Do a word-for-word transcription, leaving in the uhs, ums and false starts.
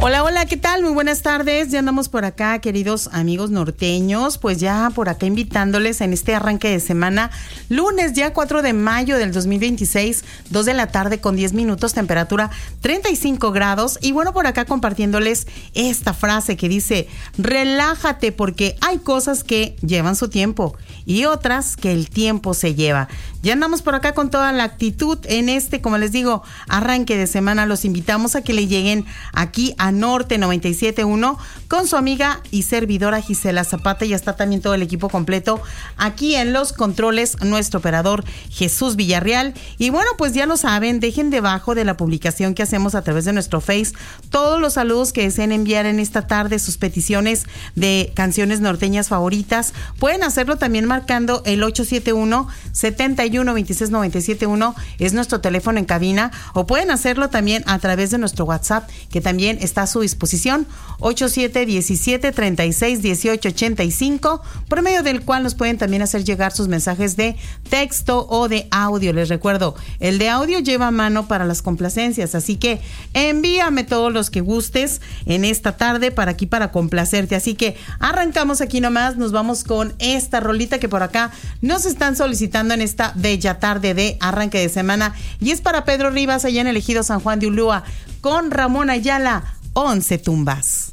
Hola, hola, ¿qué tal? Muy buenas tardes. Ya andamos por acá, queridos amigos norteños. Pues ya por acá invitándoles en este arranque de semana. Lunes, ya cuatro de mayo del dos mil veintiséis, dos de la tarde con diez minutos, temperatura treinta y cinco grados. Y bueno, por acá compartiéndoles esta frase que dice: relájate porque hay cosas que llevan su tiempo y otras que el tiempo se lleva. Ya andamos por acá con toda la actitud en este, como les digo, arranque de semana. Los invitamos a que le lleguen aquí a Norte noventa y siete punto uno con su amiga y servidora Gisela Zapata. Ya está también todo el equipo completo aquí en los controles, nuestro operador Jesús Villarreal. Y bueno, pues ya lo saben, dejen debajo de la publicación que hacemos a través de nuestro Face todos los saludos que deseen enviar en esta tarde, sus peticiones de canciones norteñas favoritas. Pueden hacerlo también marcando el ocho siete uno, siete uno, dos seis nueve siete uno, es nuestro teléfono en cabina, o pueden hacerlo también a través de nuestro WhatsApp, que también está a su disposición, ocho siete uno siete, tres seis uno ocho ocho cinco, por medio del cual nos pueden también hacer llegar sus mensajes de texto o de audio. Les recuerdo, el de audio lleva mano para las complacencias, así que envíame todos los que gustes en esta tarde para aquí, para complacerte. Así que arrancamos aquí nomás, nos vamos con esta rolita que por acá nos están solicitando en esta bella tarde de arranque de semana, y es para Pedro Rivas allá en el Ejido San Juan de Ulúa, con Ramón Ayala, once tumbas.